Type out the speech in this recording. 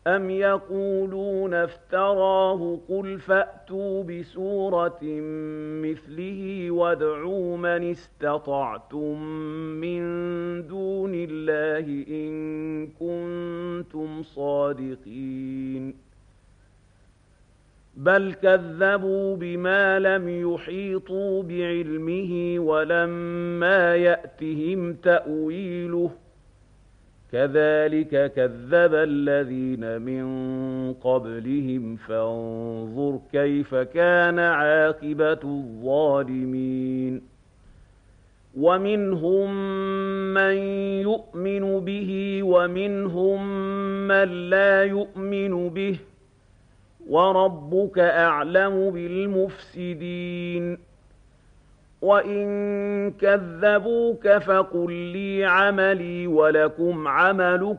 أَمْ يَقُولُونَ افْتَرَاهُ قُلْ فَأْتُوا بِسُورَةٍ مِّثْلِهِ وَادْعُوا مَنِ اسْتَطَعْتُم مِّن دُونِ اللَّهِ إِن كُنتُمْ صَادِقِينَ بَلْ كَذَّبُوا بِمَا لَمْ يُحِيطُوا بِعِلْمِهِ وَلَمَّا يَأْتِهِمْ تَأْوِيلُهُ ۚ كَذَٰلِكَ كَذَّبَ الَّذِينَ مِن قَبْلِهِمْ فَانظُرْ كَيْفَ كَانَ عَاقِبَةُ الظَّالِمِينَ وَمِنْهُم مَّن يُؤْمِنُ بِهِ وَمِنْهُم مَّن لَّا يُؤْمِنُ بِهِ ۚ وَرَبُّكَ أَعْلَمُ بِالْمُفْسِدِينَ وَإِن كَذَّبُوكَ فَقُل لِّي عَمَلِي وَلَكُمْ عَمَلُكُمْ